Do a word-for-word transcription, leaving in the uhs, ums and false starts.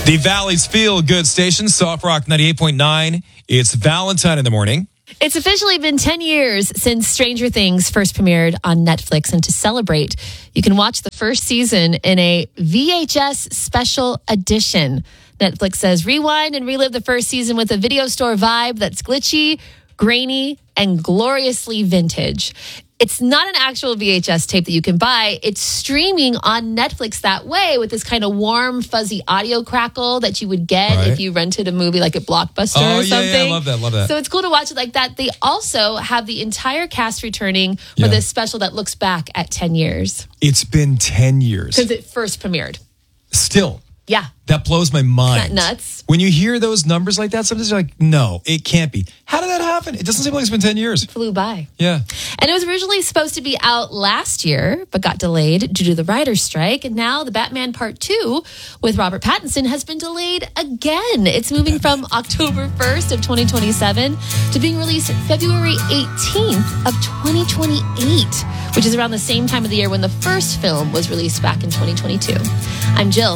The Valley's Feel Good station, Soft Rock ninety-eight point nine. It's Valentine in the morning. It's officially been ten years since Stranger Things first premiered on Netflix. And to celebrate, you can watch the first season in a V H S special edition. Netflix says rewind and relive the first season with a video store vibe that's glitchy, grainy, and gloriously vintage. It's not an actual V H S tape that you can buy. It's streaming on Netflix that way with this kind of warm, fuzzy audio crackle that you would get right. if you rented a movie like at Blockbuster oh, or something. Yeah, yeah, I love that, love that. So it's cool to watch it like that. They also have the entire cast returning for yeah. this special that looks back at ten years. It's been ten years. Since it first premiered. Still. Yeah. That blows my mind. Isn't that nuts? When you hear those numbers like that, sometimes you're like, no, it can't be. How did that happen? It doesn't seem like it's been ten years. It flew by. Yeah. And it was originally supposed to be out last year, but got delayed due to the writer's strike. And now the Batman Part two with Robert Pattinson has been delayed again. It's moving from October first of twenty twenty-seven to being released February eighteenth of twenty twenty-eight, which is around the same time of the year when the first film was released back in twenty twenty-two. I'm Jill.